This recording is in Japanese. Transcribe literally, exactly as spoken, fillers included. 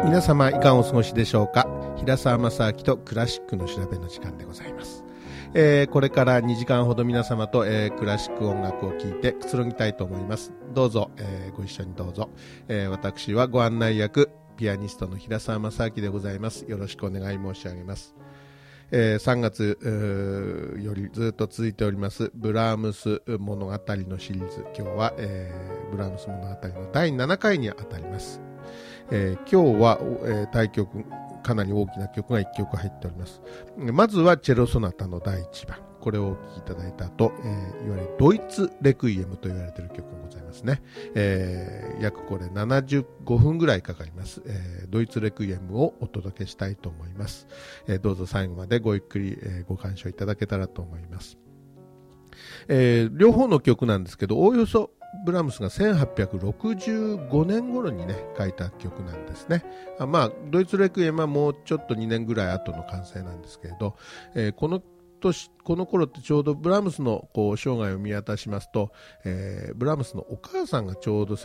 皆様いかがお過ごしでしょうか。平沢正明とクラシックの調べの時間でございます。えー、これからにじかんほど皆様と、えー、クラシック音楽を聴いてくつろぎたいと思います。どうぞ、えー、ご一緒にどうぞ。えー、私はご案内役ピアニストの平沢正明でございます。よろしくお願い申し上げます。えー、さんがつよりずっと続いておりますブラームス物語のシリーズ、今日は、えー、ブラームス物語のだいななかいにあたります。えー、今日は、えー、大曲、かなり大きな曲がいっきょく入っております。まずはチェロソナタのだいいちばん、これをお聴きいただいた後、えー、いわゆるドイツレクイエムと言われている曲がございますね。えー、約これななじゅうごふんぐらいかかります。えー、ドイツレクイエムをお届けしたいと思います。えー、どうぞ最後までごゆっくり、えー、ご鑑賞いただけたらと思います。えー、両方の曲なんですけど、おおよそブラームスがせんはっぴゃくろくじゅうごねん頃にね書いた曲なんですね。あ、まあドイツレクイエムはもうちょっとにねんぐらい後の完成なんですけれど、えー、この年この頃ってちょうどブラームスのこう生涯を見渡しますと、えー、ブラームスのお母さんがちょうど